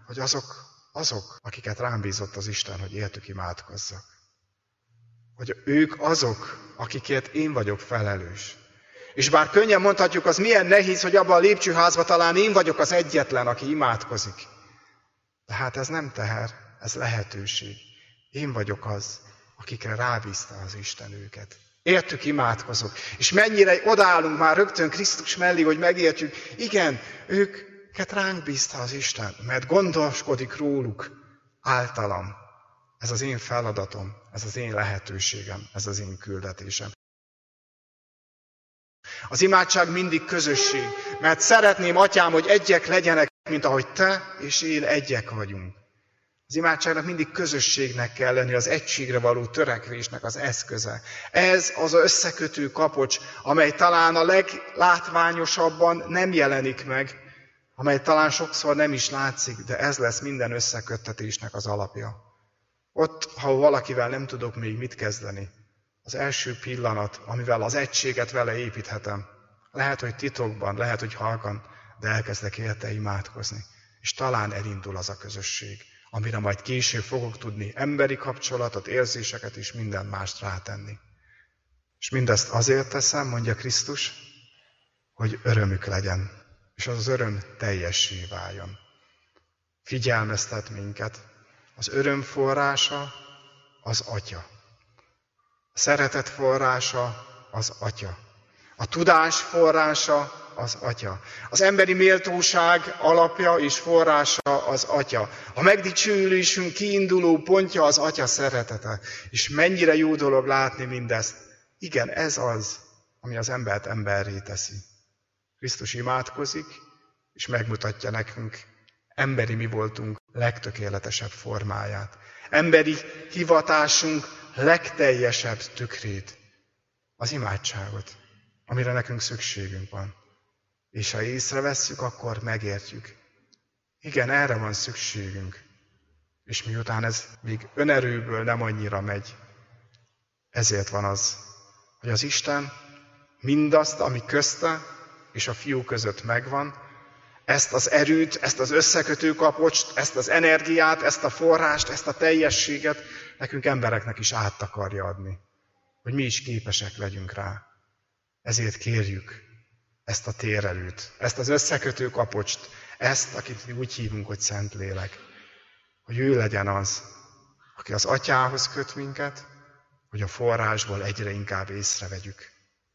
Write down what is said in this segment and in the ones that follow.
hogy azok, akiket rám bízott az Isten, hogy értük imádkozzak. Hogy ők azok, akikért én vagyok felelős. És bár könnyen mondhatjuk, az milyen nehéz, hogy abban a lépcsőházban talán én vagyok az egyetlen, aki imádkozik. De hát ez nem teher, ez lehetőség. Én vagyok az, akikre rábízta az Isten őket. Értük imádkozok. És mennyire odaállunk már rögtön Krisztus mellé, hogy megértjük, igen, őket ránk bízta az Isten, mert gondoskodik róluk általam. Ez az én feladatom, ez az én lehetőségem, ez az én küldetésem. Az imádság mindig közösség, mert szeretném, Atyám, hogy egyek legyenek, mint ahogy te és én egyek vagyunk. Az imádságnak mindig közösségnek kell lenni, az egységre való törekvésnek az eszköze. Ez az összekötő kapocs, amely talán a leglátványosabban nem jelenik meg, amely talán sokszor nem is látszik, de ez lesz minden összeköttetésnek az alapja. Ott, ha valakivel nem tudok még mit kezdeni, az első pillanat, amivel az egységet vele építhetem, lehet, hogy titokban, lehet, hogy halkan, de elkezdek érte imádkozni. És talán elindul az a közösség, amire majd később fogok tudni emberi kapcsolatot, érzéseket és minden mást rátenni. És mindezt azért teszem, mondja Krisztus, hogy örömük legyen, és az öröm teljessé váljon. Figyelmeztet minket, az öröm forrása az Atya. A szeretet forrása az Atya. A tudás forrása az Atya. Az emberi méltóság alapja és forrása az Atya. A megdicsőülésünk kiinduló pontja az Atya szeretete. És mennyire jó dolog látni mindezt. Igen, ez az, ami az embert emberré teszi. Krisztus imádkozik, és megmutatja nekünk emberi mi voltunk legtökéletesebb formáját. Emberi hivatásunk legteljesebb tükrét, az imádságot, amire nekünk szükségünk van. És ha észrevesszük, akkor megértjük. Igen, erre van szükségünk. És miután ez még önerőből nem annyira megy, ezért van az, hogy az Isten mindazt, ami közte és a Fiú között megvan, ezt az erőt, ezt az összekötő kapocs, ezt az energiát, ezt a forrást, ezt a teljességet nekünk embereknek is át akarja adni, hogy mi is képesek legyünk rá. Ezért kérjük ezt a térerőt, ezt az összekötő kapocst, ezt, akit úgy hívunk, hogy Szentlélek, hogy ő legyen az, aki az Atyához köt minket, hogy a forrásból egyre inkább észrevegyük.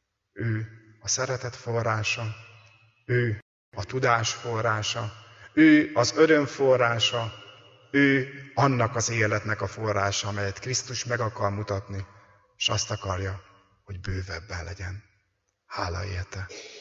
Ő a szeretet forrása, ő a tudás forrása, ő az öröm forrása, ő annak az életnek a forrása, amelyet Krisztus meg akar mutatni, és azt akarja, hogy bővebben legyen. Hála érte!